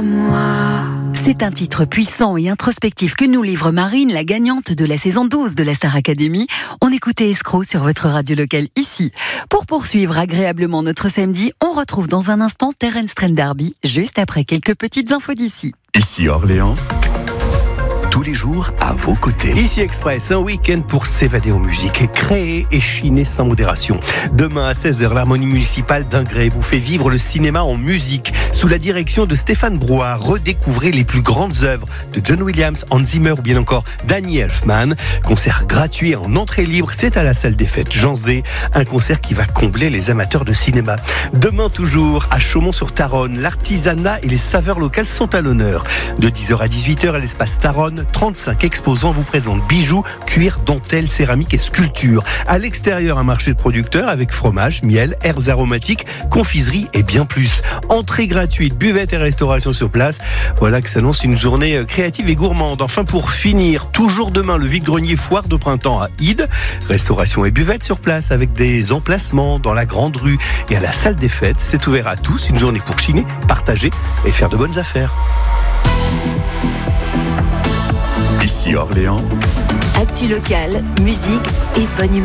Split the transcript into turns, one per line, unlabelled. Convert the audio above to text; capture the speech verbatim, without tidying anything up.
à moi.
C'est un titre puissant et introspectif que nous livre Marine, la gagnante de la saison douze de la Star Academy. On écoutait Escroc sur votre radio locale ici. Pour poursuivre agréablement notre samedi, on retrouve dans un instant Terence Trent D'Arby, juste après quelques petites infos d'ici.
Ici Orléans, tous les jours à vos côtés.
Ici Express, un week-end pour s'évader en musique, créer et chiner sans modération. Demain à seize heures, l'Harmonie municipale d'Ingré vous fait vivre le cinéma en musique. Sous la direction de Stéphane Brouard, redécouvrez les plus grandes œuvres de John Williams, Hans Zimmer ou bien encore Danny Elfman. Concert gratuit en entrée libre, c'est à la salle des fêtes Jean Zé. Un concert qui va combler les amateurs de cinéma. Demain toujours, à Chaumont-sur-Tharonne, l'artisanat et les saveurs locales sont à l'honneur. De dix heures à dix-huit heures à l'espace Tharonne, trente-cinq exposants vous présentent bijoux, cuir, dentelle, céramique et sculpture. À l'extérieur, un marché de producteurs avec fromage, miel, herbes aromatiques, confiserie et bien plus. Entrée gratuite, buvette et restauration sur place. Voilà que s'annonce une journée créative et gourmande. Enfin, pour finir, toujours demain, le vide-grenier foire de printemps à Ide. Restauration et buvette sur place avec des emplacements dans la grande rue et à la salle des fêtes. C'est ouvert à tous. Une journée pour chiner, partager et faire de bonnes affaires.
Ici Orléans,
Actu locale, musique et bonne humeur.